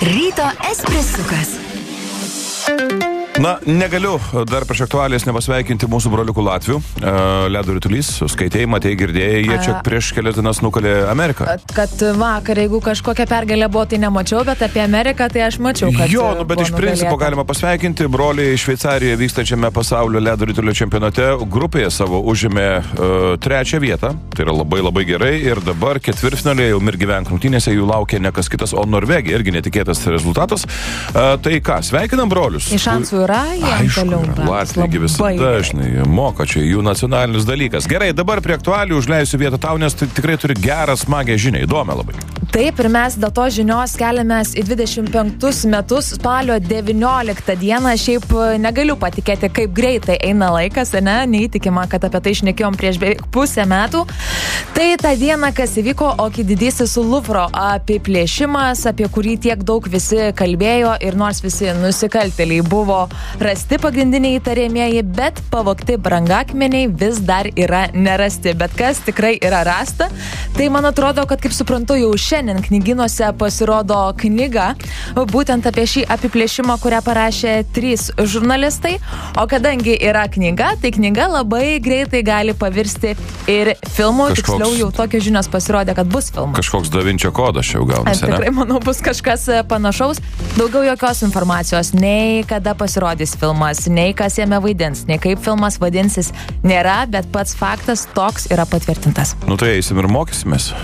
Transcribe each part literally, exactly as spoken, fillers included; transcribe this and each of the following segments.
Ryto espresukas. Na, negaliu dar prieš aktualijas nepasveikinti mūsų broliukų Latvių. Ledo ritulys, skaitėjai, matėjai, girdėjai, jie čia prieš kelias dienas nukalė Ameriką. Kad, kad vakar, jeigu kažkokia pergalė buvo, tai nemačiau, bet apie Ameriką tai aš mačiau, kad jo, nu, bet iš principo galima pasveikinti. Broliai Šveicarijoje vykstančiame pasaulio ledo ritulio čempionate grupėje savo užėmė uh, trečią vietą. Tai yra labai labai gerai. Ir dabar ketvirtfinalėje jau Mirgyvenk rungtynėse jų laukia ne kas kitas, o Norvegija. Irgi netikėtas rezultatas. Uh, tai ką, sveikinam brolius. Iš šansų yra, jie toliau. Latviai visada, žinai, moka, čia jų nacionalinis dalykas. Gerai, dabar prie aktualijų užleisiu vietą tau, nes tai tikrai turi gerą, smagę žinią, įdomią labai. Taip, ir mes dėl to žinios keliamės į dvidešimt penktus metus, spalio devynioliktą dieną. Šiaip negaliu patikėti, kaip greitai eina laikas, ne? Neįtikima, kad apie tai šnekėjom prieš beveik pusę metų. Tai ta diena, kas įvyko, ogi didysis Luvro apiplėšimas, apie kurį tiek daug visi kalbėjo, ir nors visi nusikaltėliai buvo rasti pagrindiniai įtariamieji, bet pavogti brangakmeniai vis dar yra nerasti. Bet kas tikrai yra rasta, tai man atrodo, kad kaip suprantu, jau šiandien knygynuose pasirodo knyga, būtent apie šį apiplėšimą, kurią parašė trys žurnalistai. O kadangi yra knyga, tai knyga labai greitai gali pavirsti ir filmu. Kažkoks, tiksliau jau tokios žinios pasirodė, kad bus filmas. Kažkoks Da Vinčio kodas čia jau gaunasi, ne? Tikrai, manau, bus kažkas panašaus. Daugiau jokios informacijos, nei kada pasirodys filmas, nei kas jame vaidins, nei kaip filmas vadinsis, nėra, bet pats faktas toks yra patvirtintas. Nu tai eisim ir mokysimės.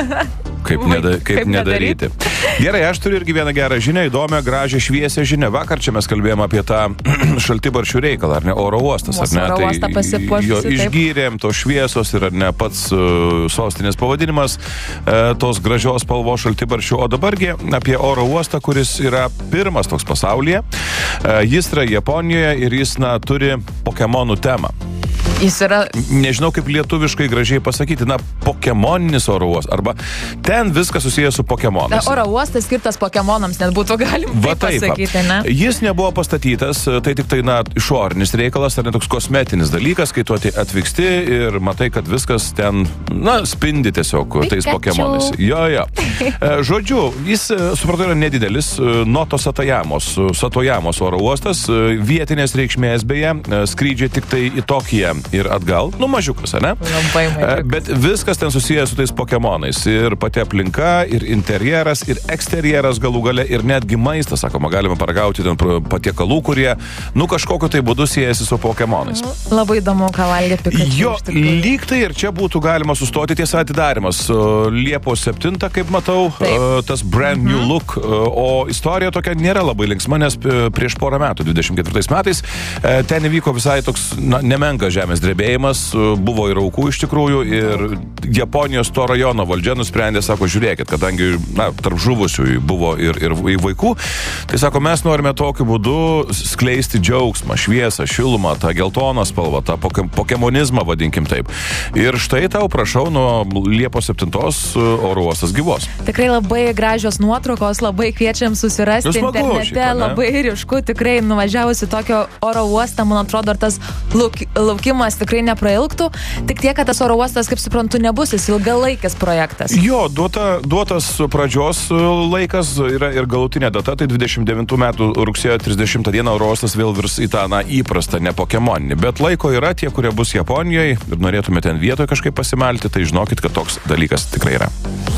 Kaip, neda, kaip, kaip nedaryti. Gerai, aš turiu irgi vieną gerą žinią, įdomią, gražią, šviesią žinią. Vakar čia mes kalbėjome apie tą šaltibaršių reikalą, ar ne, oro uostas, ar ne? Oro uostą pasipuošusi, jo taip. Išgyrėm tos šviesos ir ar ne pats uh, sostinės pavadinimas, uh, tos gražios spalvos šaltibaršių. O dabargi apie oro uostą, kuris yra pirmas toks pasaulyje. Uh, jis yra Japonijoje ir jis, na, turi Pokemonų temą. Jis yra... Nežinau, kaip lietuviškai gražiai pasakyti, na, pokemoninis oro uostas, arba ten viskas susijęs su pokemonais. Oro uostas skirtas pokemonams, net būtų galima Va, taip pasakyti, ne? Jis nebuvo pastatytas, tai tik tai, na, išorinis reikalas, ar ne toks kosmetinis dalykas, kai tu atvyksti ir matai, kad viskas ten, na, spindi tiesiog tais pokemonais. Jo, jo. Žodžiu, jis, supratau, yra nedidelis, Noto Satojamos, Satojamos oro uostas, vietinės reikšmės beje, skrydžiai tik tai į Tokiją ir atgal, nu mažiukas, ne? Labai mažiukas. Bet viskas ten susijęs su tais pokemonais. Ir pati aplinka, ir interjeras, ir eksterjeras galų gale, ir netgi maistas, sakoma, galima paragauti ten patiekalų, kurie, nu, kažkokiu tai būdu siejasi su pokemonais. Labai įdomu, ką valgė Pikachu. Jo, lyg tai ir čia būtų galima sustoti, tiesa, atidarimas Liepos septintą, kaip matau, Taip. tas brand new mhm. look, o istorija tokia nėra labai linksma, nes prieš porą metų, dvidešimt ketvirtais metais, ten įvyko visai toks, na, nemenkas žemės drebėjimas, buvo ir aukų iš tikrųjų, ir Japonijos to rajono valdžia nusprendė, sako, žiūrėkit, kadangi, na, tarp žuvusiųjų buvo ir, ir vaikų, tai sako, mes norime tokiu būdu skleisti džiaugsmą, šviesą, šilumą, tą geltoną spalvą, tą pokemonizmą, vadinkim taip. Ir štai tau, prašau, nuo Liepos septintos oro uostas gyvos. Tikrai labai gražios nuotraukos, labai kviečiam susirasti Smagu, internete, šitą, labai ryšku, tikrai nuvažiavusi tokio oro uostą, man atrodo, ir tas lauk, laukimas tikrai neprailgtų, tik tiek, kad tas oro uostas, kaip suprantu, nebus jis ilgalaikis projektas. Jo, duota, duotas pradžios laikas yra ir galutinė data, tai dvidešimt devintų metų rugsėjo trisdešimtą dieną oro uostas vėl virs į tą, na, įprastą, ne pokemoninį. Bet laiko yra, tie, kurie bus Japonijoje ir norėtume ten vietoje kažkaip pasimelti, tai žinokit, kad toks dalykas tikrai yra.